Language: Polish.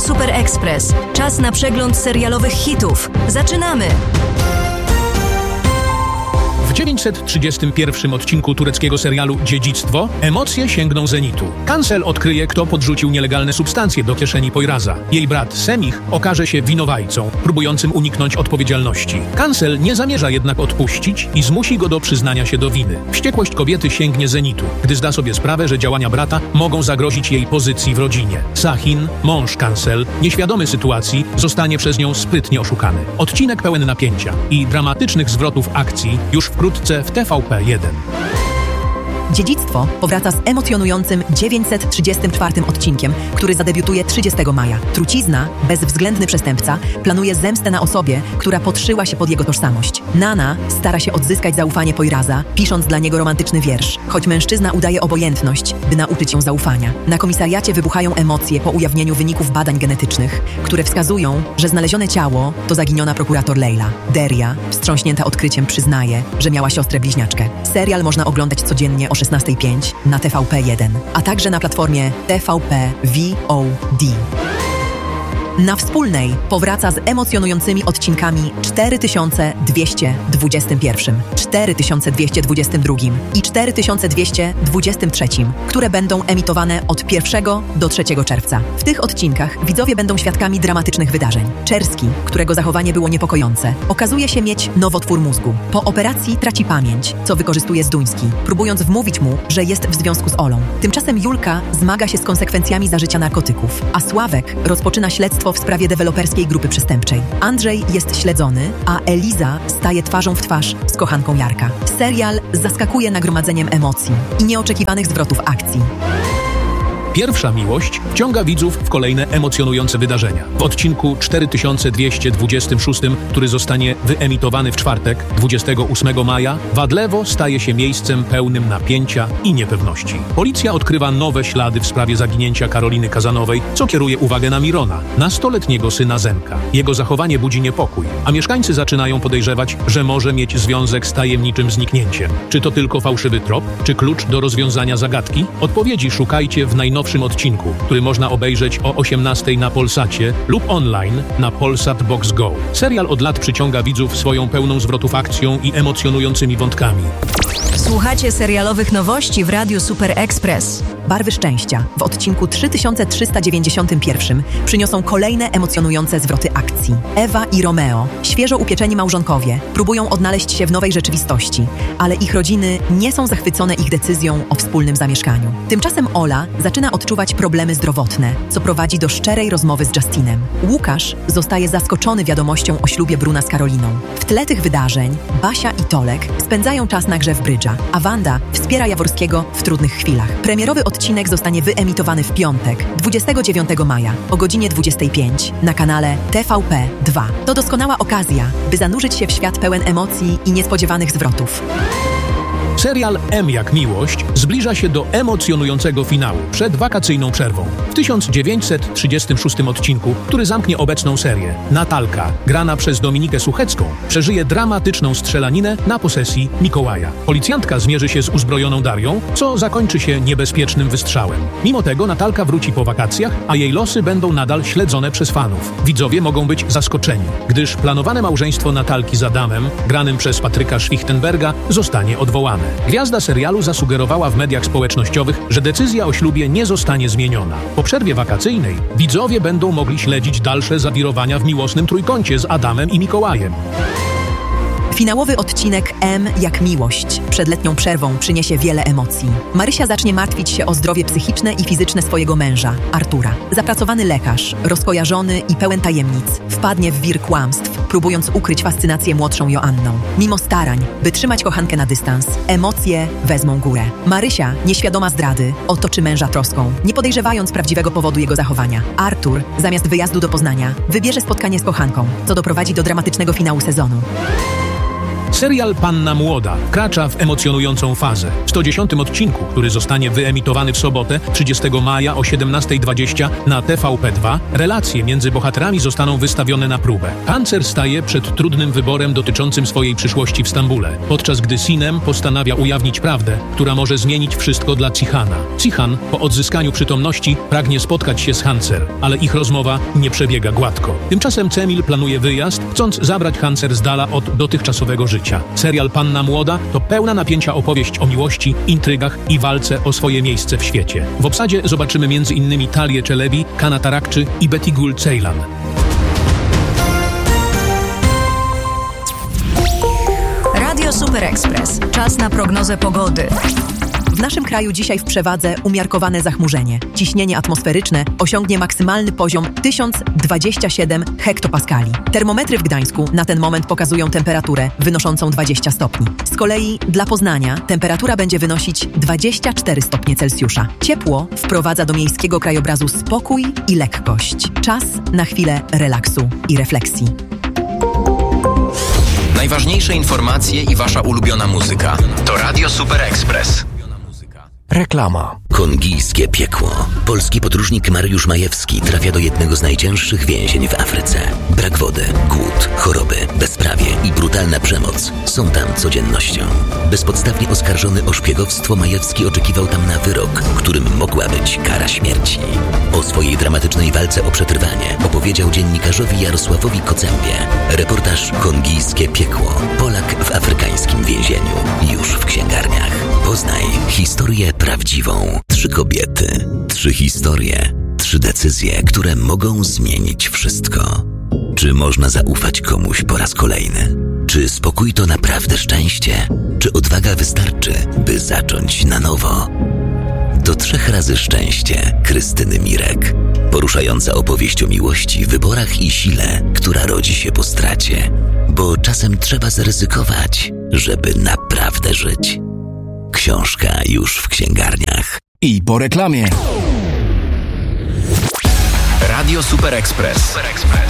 Super Express. Czas na przegląd serialowych hitów. Zaczynamy! W 931 odcinku tureckiego serialu Dziedzictwo emocje sięgną zenitu. Cancel odkryje, kto podrzucił nielegalne substancje do kieszeni Poyraz'a. Jej brat Semih okaże się winowajcą, próbującym uniknąć odpowiedzialności. Cancel nie zamierza jednak odpuścić i zmusi go do przyznania się do winy. Wściekłość kobiety sięgnie zenitu, gdy zda sobie sprawę, że działania brata mogą zagrozić jej pozycji w rodzinie. Sahin, mąż Cancel, nieświadomy sytuacji, zostanie przez nią sprytnie oszukany. Odcinek pełen napięcia i dramatycznych zwrotów akcji już wkrótce w TVP1. Dziedzictwo powraca z emocjonującym 934 odcinkiem, który zadebiutuje 30 maja. Trucizna, bezwzględny przestępca, planuje zemstę na osobie, która podszyła się pod jego tożsamość. Nana stara się odzyskać zaufanie Poyraz'a, pisząc dla niego romantyczny wiersz, choć mężczyzna udaje obojętność, by nauczyć ją zaufania. Na komisariacie wybuchają emocje po ujawnieniu wyników badań genetycznych, które wskazują, że znalezione ciało to zaginiona prokurator Leila. Deria, wstrząśnięta odkryciem, przyznaje, że miała siostrę bliźniaczkę. Serial można oglądać codziennie o 16:05 na TVP1, a także na platformie TVP VOD. Na Wspólnej powraca z emocjonującymi odcinkami 4221, 4222 i 4223, które będą emitowane od 1 do 3 czerwca. W tych odcinkach widzowie będą świadkami dramatycznych wydarzeń. Czerski, którego zachowanie było niepokojące, okazuje się mieć nowotwór mózgu. Po operacji traci pamięć, co wykorzystuje Zduński, próbując wmówić mu, że jest w związku z Olą. Tymczasem Julka zmaga się z konsekwencjami zażycia narkotyków, a Sławek rozpoczyna śledztwo w sprawie deweloperskiej grupy przestępczej. Andrzej jest śledzony, a Eliza staje twarzą w twarz z kochanką Jarka. Serial zaskakuje nagromadzeniem emocji i nieoczekiwanych zwrotów akcji. Pierwsza miłość wciąga widzów w kolejne emocjonujące wydarzenia. W odcinku 4226, który zostanie wyemitowany w czwartek, 28 maja, Wadlewo staje się miejscem pełnym napięcia i niepewności. Policja odkrywa nowe ślady w sprawie zaginięcia Karoliny Kazanowej, co kieruje uwagę na Mirona, nastoletniego syna Zenka. Jego zachowanie budzi niepokój, a mieszkańcy zaczynają podejrzewać, że może mieć związek z tajemniczym zniknięciem. Czy to tylko fałszywy trop, czy klucz do rozwiązania zagadki? Odpowiedzi szukajcie w najnowszym odcinku, który można obejrzeć o 18:00 na Polsacie lub online na Polsat Box Go. Serial od lat przyciąga widzów swoją pełną zwrotów akcją i emocjonującymi wątkami. Słuchacie serialowych nowości w Radiu Super Express. Barwy szczęścia w odcinku 3391 przyniosą kolejne emocjonujące zwroty akcji. Ewa i Romeo, świeżo upieczeni małżonkowie, próbują odnaleźć się w nowej rzeczywistości, ale ich rodziny nie są zachwycone ich decyzją o wspólnym zamieszkaniu. Tymczasem Ola zaczyna odczuwać problemy zdrowotne, co prowadzi do szczerej rozmowy z Justinem. Łukasz zostaje zaskoczony wiadomością o ślubie Bruna z Karoliną. W tle tych wydarzeń Basia i Tolek spędzają czas na grze w brydża, a Wanda wspiera Jaworskiego w trudnych chwilach. Premierowy odcinek zostanie wyemitowany w piątek, 29 maja o godzinie 25 na kanale TVP2. To doskonała okazja, by zanurzyć się w świat pełen emocji i niespodziewanych zwrotów. Serial M jak miłość zbliża się do emocjonującego finału przed wakacyjną przerwą. W 1936 odcinku, który zamknie obecną serię, Natalka, grana przez Dominikę Suchecką, przeżyje dramatyczną strzelaninę na posesji Mikołaja. Policjantka zmierzy się z uzbrojoną Darią, co zakończy się niebezpiecznym wystrzałem. Mimo tego Natalka wróci po wakacjach, a jej losy będą nadal śledzone przez fanów. Widzowie mogą być zaskoczeni, gdyż planowane małżeństwo Natalki z Adamem, granym przez Patryka Schwichtenberga, zostanie odwołane. Gwiazda serialu zasugerowała w mediach społecznościowych, że decyzja o ślubie nie zostanie zmieniona. Po przerwie wakacyjnej widzowie będą mogli śledzić dalsze zawirowania w miłosnym trójkącie z Adamem i Mikołajem. Finałowy odcinek M jak miłość przed letnią przerwą przyniesie wiele emocji. Marysia zacznie martwić się o zdrowie psychiczne i fizyczne swojego męża, Artura. Zapracowany lekarz, rozkojarzony i pełen tajemnic, wpadnie w wir kłamstw, próbując ukryć fascynację młodszą Joanną. Mimo starań, by trzymać kochankę na dystans, emocje wezmą górę. Marysia, nieświadoma zdrady, otoczy męża troską, nie podejrzewając prawdziwego powodu jego zachowania. Artur, zamiast wyjazdu do Poznania, wybierze spotkanie z kochanką, co doprowadzi do dramatycznego finału sezonu. Serial Panna Młoda wkracza w emocjonującą fazę. W 110 odcinku, który zostanie wyemitowany w sobotę 30 maja o 17:20 na TVP2, relacje między bohaterami zostaną wystawione na próbę. Hancer staje przed trudnym wyborem dotyczącym swojej przyszłości w Stambule, podczas gdy Sinem postanawia ujawnić prawdę, która może zmienić wszystko dla Cihana. Cihan po odzyskaniu przytomności pragnie spotkać się z Hancer, ale ich rozmowa nie przebiega gładko. Tymczasem Cemil planuje wyjazd, chcąc zabrać Hancer z dala od dotychczasowego życia. Serial Panna Młoda to pełna napięcia opowieść o miłości, intrygach i walce o swoje miejsce w świecie. W obsadzie zobaczymy m.in. Talię Czelebi, Kana Tarakczy i Betty Gul Ceylan. Radio Super Express. Czas na prognozę pogody. W naszym kraju dzisiaj w przewadze umiarkowane zachmurzenie. Ciśnienie atmosferyczne osiągnie maksymalny poziom 1027 hektopaskali. Termometry w Gdańsku na ten moment pokazują temperaturę wynoszącą 20 stopni. Z kolei dla Poznania temperatura będzie wynosić 24 stopnie Celsjusza. Ciepło wprowadza do miejskiego krajobrazu spokój i lekkość. Czas na chwilę relaksu i refleksji. Najważniejsze informacje i wasza ulubiona muzyka. To Radio Super Express. Reklama. Kongijskie piekło. Polski podróżnik Mariusz Majewski trafia do jednego z najcięższych więzień w Afryce. Brak wody, głód, choroby, bezprawie i brutalna przemoc są tam codziennością. Bezpodstawnie oskarżony o szpiegowstwo, Majewski oczekiwał tam na wyrok, którym mogła być kara śmierci. O swojej dramatycznej walce o przetrwanie opowiedział dziennikarzowi Jarosławowi Kocębie. Reportaż Kongijskie piekło. Polak w afrykańskim więzieniu. Już w księgarniach. Poznaj historię prawdziwą. 3 kobiety, 3 historie, 3 decyzje, które mogą zmienić wszystko. Czy można zaufać komuś po raz kolejny? Czy spokój to naprawdę szczęście? Czy odwaga wystarczy, by zacząć na nowo? To 3 razy szczęście Krystyny Mirek. Poruszająca opowieść o miłości, wyborach i sile, która rodzi się po stracie. Bo czasem trzeba zaryzykować, żeby naprawdę żyć. Książka już w księgarniach. I po reklamie. Radio Super Express.